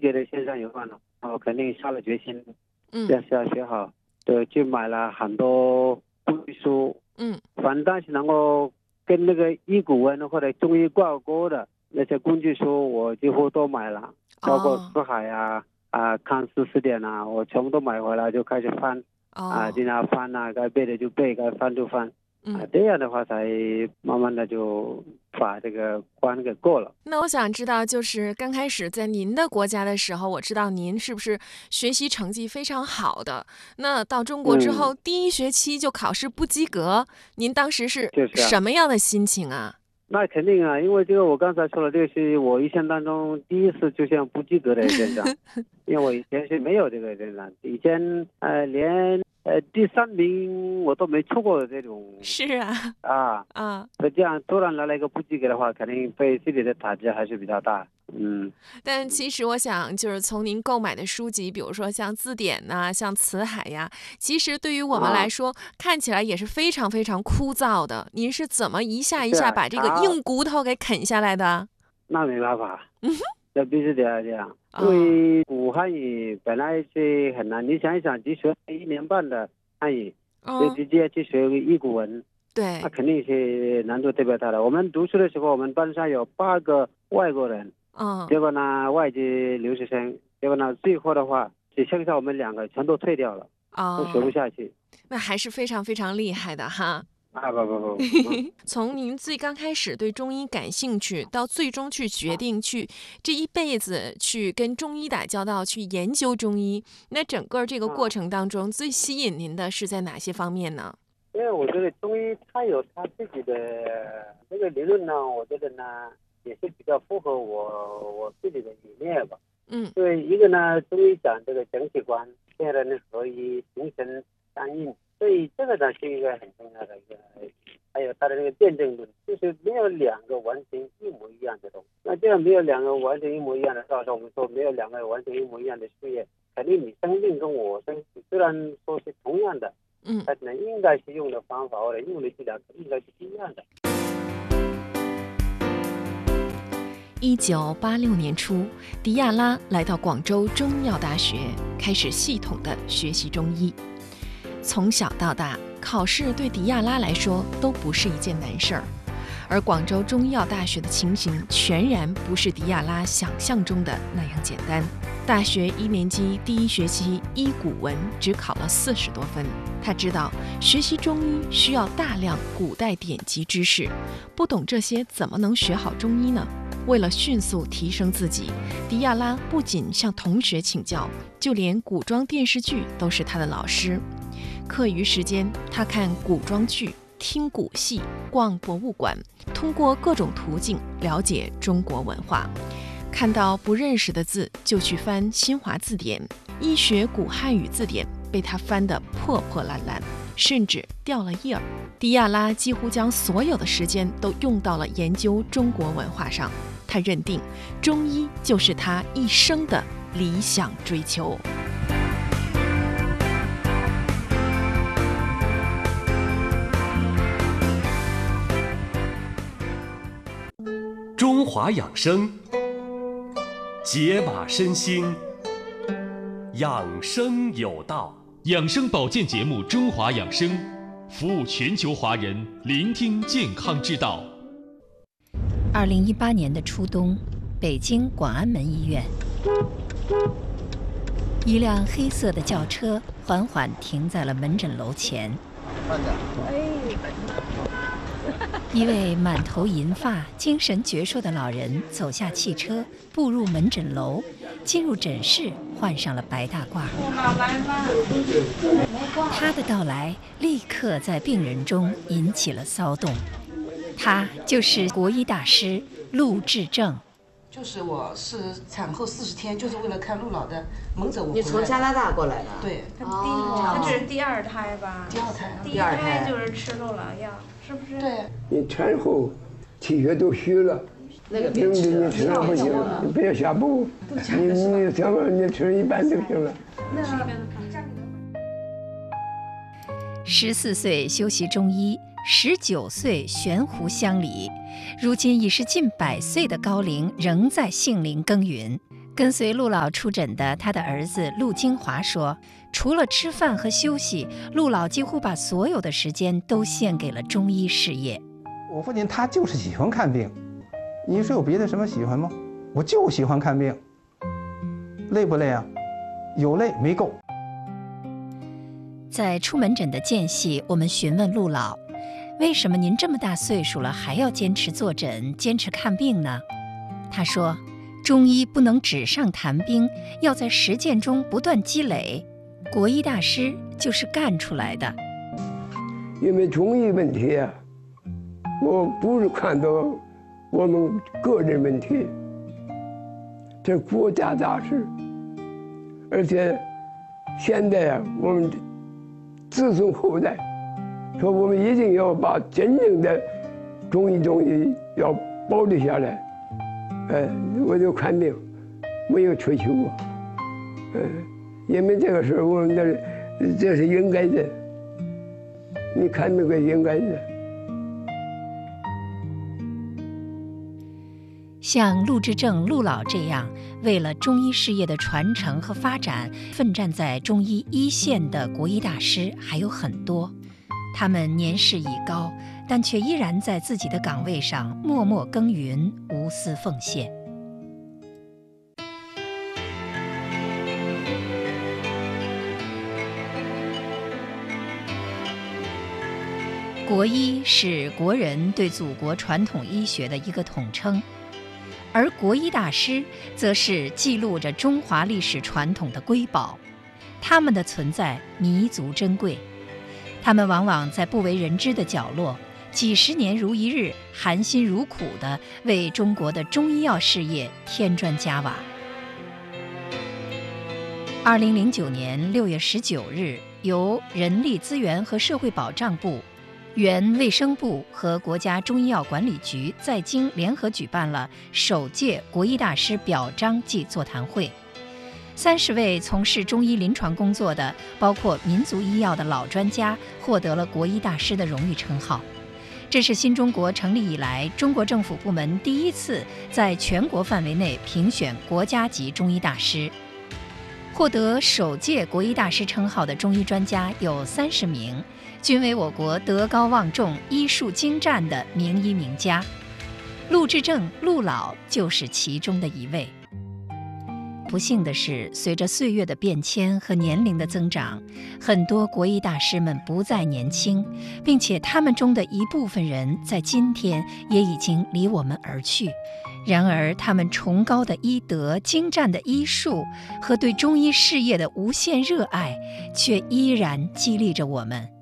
格的线上有关了，我肯定下了决心， 嗯要学好，对，就买了很多工具书，凡但是能够跟那个医古文或者中医挂钩的那些工具书，我几乎都买了，包括四海康斯词典啊，我全部都买回来就开始翻，经常翻啊，该背的就背，该翻就翻。这样的话才慢慢的就把这个关给过了。 那我想知道，就是刚开始在您的国家的时候，我知道您是不是学习成绩非常好的？那到中国之后，第一学期就考试不及格，您当时是什么样的心情啊？ 那肯定啊，因为这个我刚才说了，这个是我一生当中第一次出现不及格的现象，因为我以前是没有这个现象，以前连第3名我都没出过这种。 是所以这样突然来了一个不及格的话，肯定对自己的打击还是比较大。 但其实我想，就是从您购买的书籍，比如说像字典呐、像词海呀，其实对于我们来说，看起来也是非常非常枯燥的。您是怎么一下一下把这个硬骨头给啃下来的？ 那没办法，这必须得要这样。因为古汉语本来是很难，你想一想，只学1年半的汉语，就直接去学易古文， 对， 那肯定是难度特别大的。我们读书的时候，我们班上有8个外国人，结果呢外籍留学生，结果呢最后的话只剩下我们2个全都退掉了，都学不下去。 那还是非常非常厉害的哈。 不， 从您最刚开始对中医感兴趣，到最终去决定去这一辈子去跟中医打交道，去研究中医，那整个这个过程当中，最吸引您的是在哪些方面呢？ 因为我觉得中医它有它自己的这个理论呢，我觉得呢也是比较符合我自己的理念吧。对，一个呢，中医讲这个整体观，现在呢合一形成相应，所以这个呢是一个很重要的一个，还有它的这个辩证论，就是没有2个完全一模一样的东西。那这样没有2个完全一模一样的，到时候我们说没有2个完全一模一样的事业，肯定你生病跟我生病虽然说是同样的，但是呢应该是用的方法或者用的治疗应该是不一样的。 1986年初，迪亚拉来到广州中医药大学，开始系统的学习中医。从小到大，考试对迪亚拉来说都不是一件难事儿，而广州中医药大学的情形全然不是迪亚拉想象中的那样简单。大学1年级第1学期医古文只考了40多分，他知道学习中医需要大量古代典籍知识，不懂这些怎么能学好中医呢？为了迅速提升自己，迪亚拉不仅向同学请教，就连古装电视剧都是他的老师。课余时间，他看古装剧，听古戏，逛博物馆，通过各种途径了解中国文化。看到不认识的字，就去翻新华字典，医学古汉语字典被他翻得破破烂烂，甚至掉了页儿。迪亚拉几乎将所有的时间都用到了研究中国文化上。他认定中医就是他一生的理想追求。 中华养生，解码身心，养生有道。 养生保健节目《中华养生》，服务全球华人，聆听健康之道。 2018年的初冬，北京广安门医院，一辆黑色的轿车缓缓停在了门诊楼前。一位满头银发、精神矍铄的老人走下汽车，步入门诊楼，进入诊室，换上了白大褂。他的到来立刻在病人中引起了骚动。他就是国医大师陆志正。 就是我是产后40天，就是为了看陆老的门诊。 你从加拿大过来的？ 对， 他这是第2胎吧？ 第2胎， 第1胎就是吃陆老药，是不是？ 对。 你产后体血都虚了， 那个别吃了， 你吃了不行，你不要下补，你小个你吃一半就行了。 14岁修习中医，19岁悬壶乡里，如今已是近100岁的高龄，仍在杏林耕耘。 跟随陆老出诊的他的儿子陆金华说，除了吃饭和休息，陆老几乎把所有的时间都献给了中医事业。 我父亲他就是喜欢看病，你说有别的什么喜欢吗？我就喜欢看病。累不累啊？有累没够。 在出门诊的间隙，我们询问陆老，为什么您这么大岁数了还要坚持坐诊，坚持看病呢？他说，中医不能纸上谈兵，要在实践中不断积累。国医大师就是干出来的。 因为中医问题啊，我不是看到我们个人问题，这是国家大事。而且现在啊，我们子孙后代说我们一定要把真正的中医要保留下来。我就看病，没有退休过。因为这个事我们这是应该的，你看那个应该的。 像陆志正、陆老这样为了中医事业的传承和发展奋战在中医一线的国医大师还有很多，他们年事已高，但却依然在自己的岗位上默默耕耘，无私奉献。国医是国人对祖国传统医学的一个统称，而国医大师则是记录着中华历史传统的瑰宝，他们的存在弥足珍贵。他们往往在不为人知的角落，几十年如一日，含辛茹苦地为中国的中医药事业添砖加瓦。2009年6月19日，由人力资源和社会保障部、原卫生部和国家中医药管理局在京联合举办了首届国医大师表彰暨座谈会。30位从事中医临床工作的，包括民族医药的老专家，获得了国医大师的荣誉称号。这是新中国成立以来，中国政府部门第一次在全国范围内评选国家级中医大师。获得首届国医大师称号的中医专家有30名，均为我国德高望重、医术精湛的名医名家。陆志正、陆老就是其中的一位。不幸的是，随着岁月的变迁和年龄的增长，很多国医大师们不再年轻，并且他们中的一部分人在今天也已经离我们而去。然而，他们崇高的医德、精湛的医术和对中医事业的无限热爱，却依然激励着我们。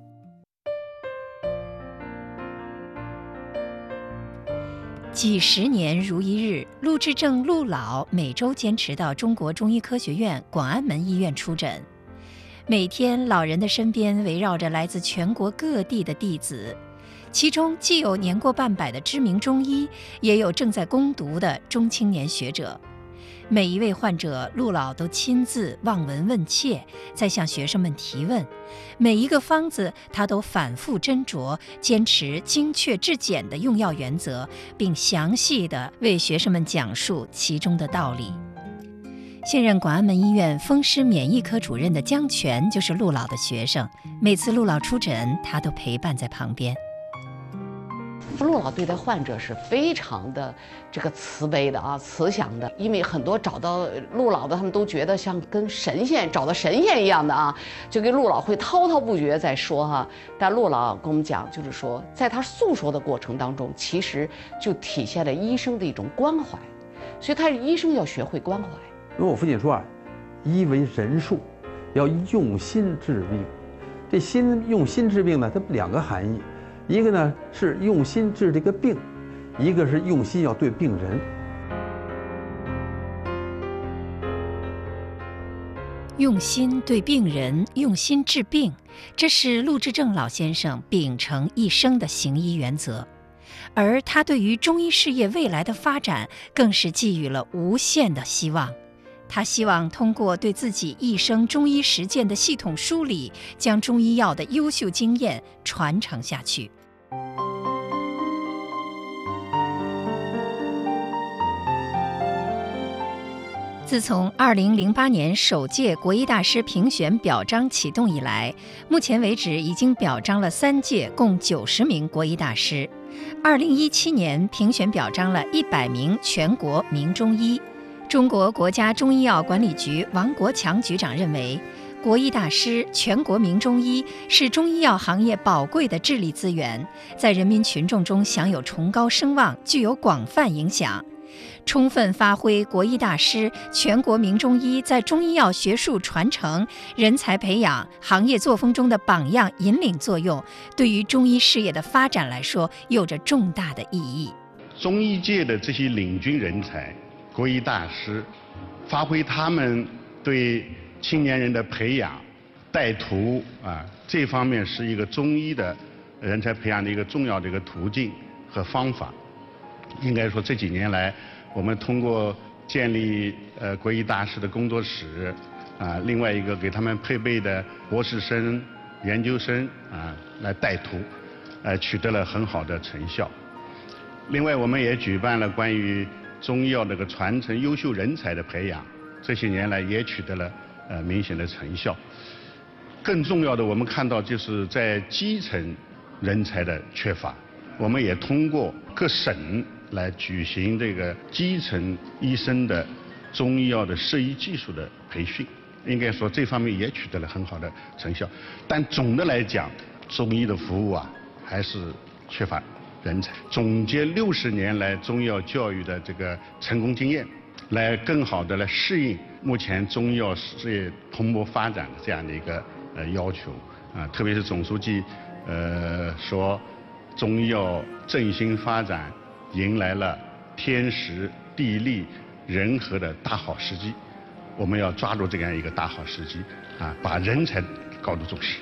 几十年如一日，陆志正、陆老每周坚持到中国中医科学院广安门医院出诊。每天，老人的身边围绕着来自全国各地的弟子，其中既有年过半百的知名中医，也有正在攻读的中青年学者。每一位患者，陆老都亲自望闻问切，在向学生们提问。每一个方子，他都反复斟酌，坚持精确质简的用药原则，并详细地为学生们讲述其中的道理。现任广安门医院风湿免疫科主任的姜全就是陆老的学生，每次陆老出诊，他都陪伴在旁边。 陆老对待患者是非常的这个慈悲的啊，慈祥的。因为很多找到陆老的，他们都觉得像跟神仙找到神仙一样的啊，就跟陆老会滔滔不绝在说哈。但陆老跟我们讲，就是说，在他诉说的过程当中，其实就体现了医生的一种关怀。所以他医生要学会关怀。 因为我父亲说啊，医为人术，要用心治病。这用心治病呢，它两个含义。一个呢是用心治这个病，一个是用心要对病人。 用心对病人，用心治病，这是陆志正老先生秉承一生的行医原则。而他对于中医事业未来的发展，更是寄予了无限的希望。他希望通过对自己一生中医实践的系统梳理，将中医药的优秀经验传承下去。 自从2008年首届国医大师评选表彰启动以来，目前为止已经表彰了3届，共90名国医大师。2017年评选表彰了100名全国名中医。中国国家中医药管理局王国强局长认为，国医大师、全国名中医是中医药行业宝贵的智力资源，在人民群众中享有崇高声望，具有广泛影响。充分发挥国医大师、全国名中医在中医药学术传承、人才培养、行业作风中的榜样引领作用，对于中医事业的发展来说，有着重大的意义。 中医界的这些领军人才、国医大师，发挥他们对青年人的培养、带徒这方面是一个中医的人才培养的一个重要的一个途径和方法。应该说这几年来，我们通过建立国医大师的工作室另外一个给他们配备的博士生、研究生来带徒，取得了很好的成效。另外，我们也举办了关于中医药这个传承优秀人才的培养，这些年来也取得了明显的成效。更重要的，我们看到就是在基层人才的缺乏，我们也通过各省来举行这个基层医生的中医药的设医技术的培训，应该说这方面也取得了很好的成效。但总的来讲，中医的服务还是缺乏人才。总结60年来中医药教育的这个成功经验，来更好的来适应目前中医药事业蓬勃发展的这样的一个要求特别是总书记说中医药振兴发展迎来了天时地利人和的大好时机，我们要抓住这样一个大好时机把人才高度重视。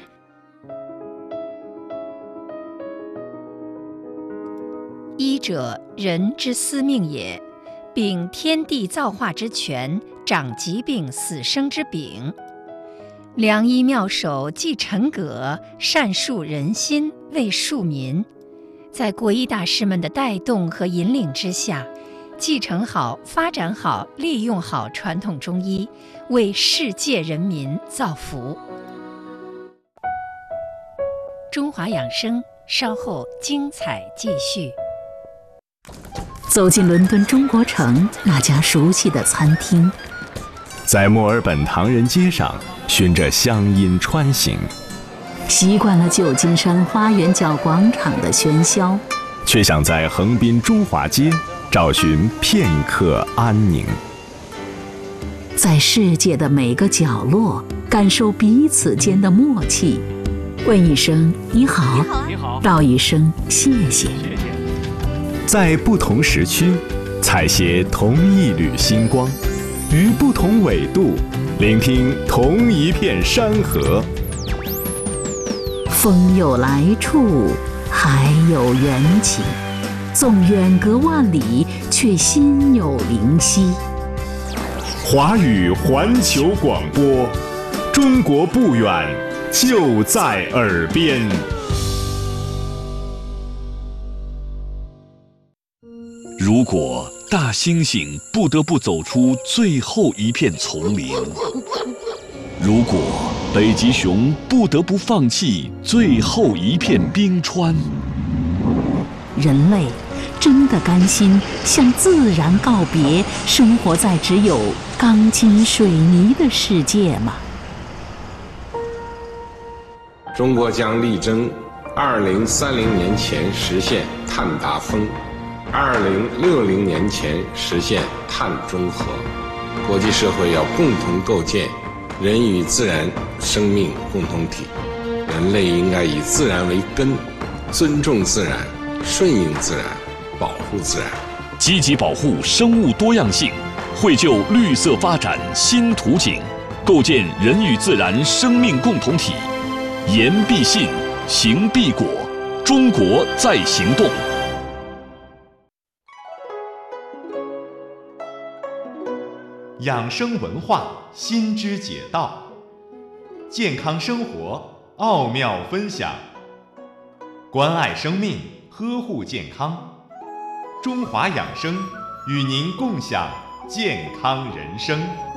医者，人之司命也，秉天地造化之权，掌疾病死生之柄。良医妙手继承葛，善树人心，为庶民。在国医大师们的带动和引领之下，继承好、发展好、利用好传统中医，为世界人民造福。中华养生，稍后精彩继续。 走进伦敦中国城那家熟悉的餐厅， 在墨尔本唐人街上循着乡音穿行， 习惯了旧金山花园角广场的喧嚣， 却想在横滨中华街找寻片刻安宁。 在世界的每个角落感受彼此间的默契，问一声你好，道一声谢谢。 在不同时区采撷同一缕星光，于不同纬度聆听同一片山河。 风有来处，海有缘起，纵远隔万里，却心有灵犀。 华语环球广播，中国不远，就在耳边。 如果大猩猩不得不走出最后一片丛林，如果北极熊不得不放弃最后一片冰川， 人类真的甘心向自然告别，生活在只有钢筋水泥的世界吗？ 中国将力争2030年前实现碳达峰，2060年前实现碳中和。国际社会要共同构建人与自然生命共同体，人类应该以自然为根，尊重自然，顺应自然，保护自然， 积极保护生物多样性，绘就绿色发展新图景，构建人与自然生命共同体。言必信，行必果，中国在行动。 养生文化新知解道，健康生活奥妙分享，关爱生命，呵护健康。中华养生与您共享健康人生。